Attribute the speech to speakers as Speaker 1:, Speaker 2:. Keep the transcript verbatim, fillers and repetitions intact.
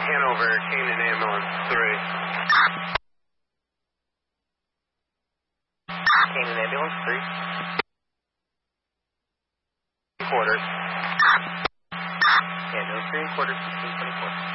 Speaker 1: Hanover, Canaan Ambulance three. Canaan Ambulance three. Quarters. Yeah, no three and quarters, sixteen twenty-four.